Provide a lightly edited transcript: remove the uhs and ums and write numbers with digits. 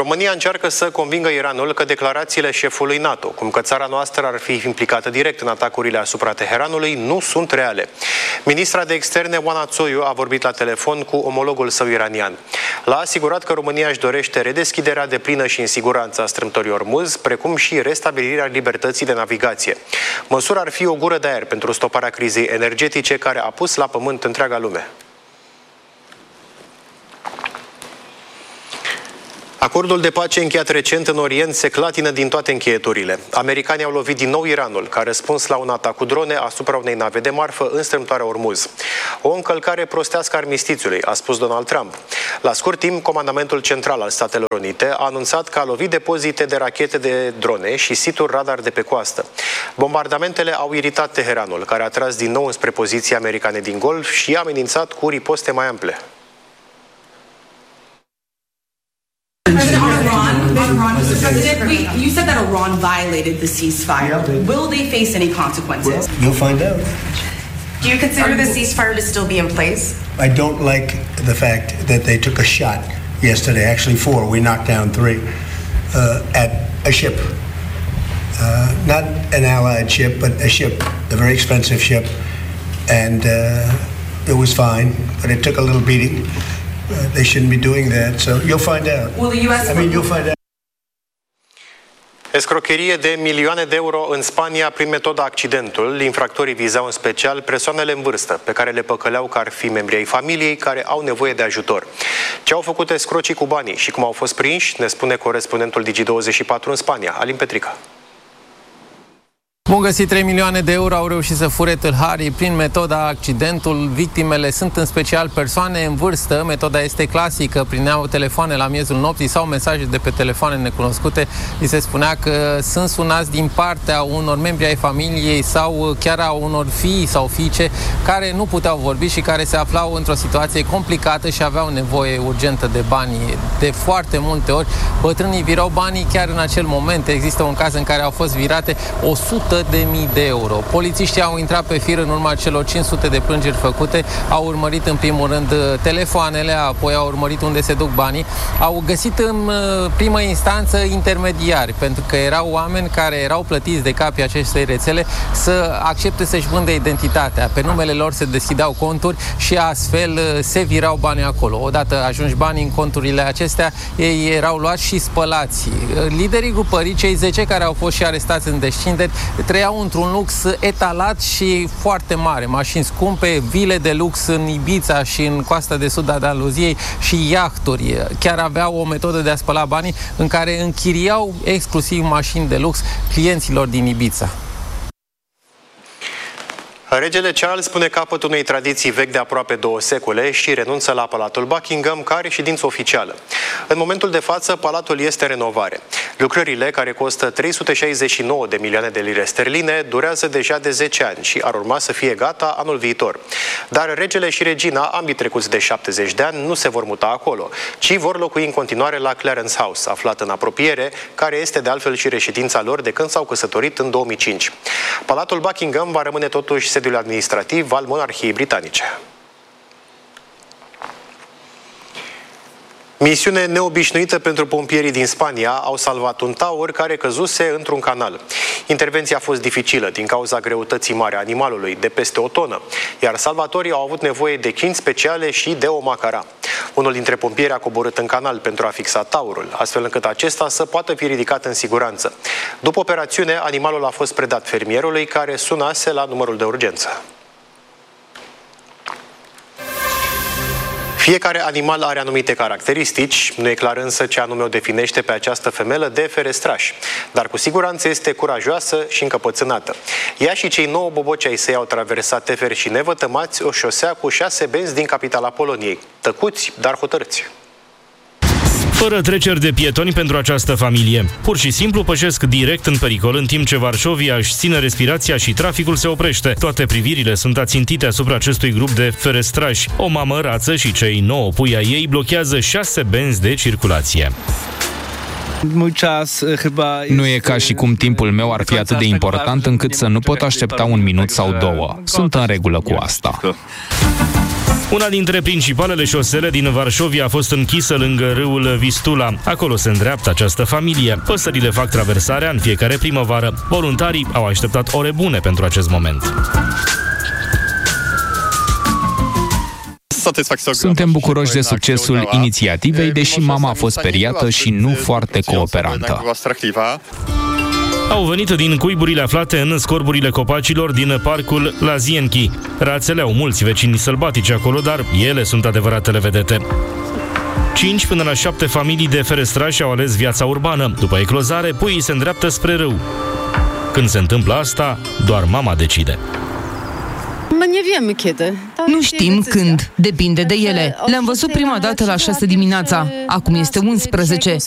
România încearcă să convingă Iranul că declarațiile șefului NATO, cum că țara noastră ar fi implicată direct în atacurile asupra Teheranului, nu sunt reale. Ministra de Externe, Oana Țoiu, a vorbit la telefon cu omologul său iranian. L-a asigurat că România își dorește redeschiderea deplină și în siguranță a strâmtorii Ormuz, precum și restabilirea libertății de navigație. Măsura ar fi o gură de aer pentru stoparea crizei energetice care a pus la pământ întreaga lume. Acordul de pace încheiat recent în Orient se clatină din toate încheieturile. Americanii au lovit din nou Iranul, ca răspuns la un atac cu drone asupra unei nave de marfă în strâmtoarea Ormuz. O încălcare prostească a armistițiului, a spus Donald Trump. La scurt timp, Comandamentul Central al Statelor Unite a anunțat că a lovit depozite de rachete de drone și situri radar de pe coastă. Bombardamentele au iritat Teheranul, care a tras din nou înspre poziții americane din Golf și a amenințat cu riposte mai ample. You said that Iran violated the ceasefire. Will they face any consequences? You'll find out. Do you consider the ceasefire to still be in place? I don't like the fact that they took a shot yesterday, actually 4, we knocked down 3, at a ship. Not an allied ship, but a ship, a very expensive ship. And it was fine, but it took a little beating. They shouldn't be doing that, so you'll find out. Will the U.S. You'll find out. Escrocherie de milioane de euro în Spania prin metoda accidentul. Infractorii vizau în special persoanele în vârstă, pe care le păcăleau că ar fi membri ai familiei care au nevoie de ajutor. Ce au făcut escrocii cu banii și cum au fost prinși, ne spune corespondentul Digi24 în Spania, Alin Petrica. Bun găsit, 3 milioane de euro au reușit să fure tâlharii prin metoda accidentul. Victimele sunt în special persoane în vârstă. Metoda este clasică, prineau telefoane la miezul nopții sau mesaje de pe telefoane necunoscute. Li se spunea că sunt sunați din partea unor membri ai familiei sau chiar a unor fii sau fiice care nu puteau vorbi și care se aflau într-o situație complicată și aveau nevoie urgentă de bani. De foarte multe ori, bătrânii virau banii chiar în acel moment. Există un caz în care au fost virate 100.000 de euro. Polițiștii au intrat pe fir în urma celor 500 de plângeri făcute, au urmărit în primul rând telefoanele, apoi au urmărit unde se duc banii, au găsit în primă instanță intermediari, pentru că erau oameni care erau plătiți de capii acestei rețele să accepte să-și vândă identitatea. Pe numele lor se deschideau conturi și astfel se virau banii acolo. Odată ajungi banii în conturile acestea, ei erau luați și spălați. Liderii grupării, cei 10 care au fost și arestați în descinderi, trăiau într-un lux etalat și foarte mare. Mașini scumpe, vile de lux în Ibiza și în coasta de sud a Andaluziei și iahturi. Chiar aveau o metodă de a spăla banii în care închiriau exclusiv mașini de lux clienților din Ibiza. Regele Charles pune capăt unei tradiții vechi de aproape 2 secole și renunță la Palatul Buckingham ca reședință oficială. În momentul de față, palatul este în renovare. Lucrările, care costă 369 de milioane de lire sterline, durează deja de 10 ani și ar urma să fie gata anul viitor. Dar regele și regina, ambii trecuți de 70 de ani, nu se vor muta acolo, ci vor locui în continuare la Clarence House, aflat în apropiere, care este de altfel și reședința lor de când s-au căsătorit în 2005. Palatul Buckingham va rămâne totuși sediul administrativ al monarhiei britanice. Misiune neobișnuită pentru pompierii din Spania. Au salvat un taur care căzuse într-un canal. Intervenția a fost dificilă din cauza greutății mari a animalului, de peste 1 tonă, iar salvatorii au avut nevoie de chini speciale și de o macara. Unul dintre pompieri a coborât în canal pentru a fixa taurul, astfel încât acesta să poată fi ridicat în siguranță. După operațiune, animalul a fost predat fermierului, care sunase la numărul de urgență. Fiecare animal are anumite caracteristici, nu e clar însă ce anume o definește pe această femelă de ferestraș, dar cu siguranță este curajoasă și încăpățânată. Ea și cei 9 boboci ai săi au traversat teferi și nevătămați o șosea cu 6 benzi din capitala Poloniei, tăcuți, dar hotărâți. Fără treceri de pietoni pentru această familie. Pur și simplu pășesc direct în pericol, în timp ce Varșovia își ține respirația și traficul se oprește. Toate privirile sunt ațintite asupra acestui grup de ferestrași. O mamă rață și cei 9 pui ai ei blochează 6 benzi de circulație. Nu e ca și cum timpul meu ar fi atât de important încât să nu pot aștepta 1 minut sau 2. Sunt în regulă cu asta. Una dintre principalele șosele din Varșovia a fost închisă lângă râul Vistula. Acolo se îndreaptă această familie. Păsările fac traversarea în fiecare primăvară. Voluntarii au așteptat ore bune pentru acest moment. Suntem bucuroși de succesul inițiativei, deși mama a fost speriată și nu foarte cooperantă. Au venit din cuiburile aflate în scorburile copacilor din parcul Lazienchi. Rațele au mulți vecini sălbatici acolo, dar ele sunt adevăratele vedete. 5 până la 7 familii de ferestrași au ales viața urbană. După eclozare, puii se îndreaptă spre râu. Când se întâmplă asta, doar mama decide. Nu știm când, depinde de ele. Le-am văzut prima dată la 6 dimineața, acum este 11.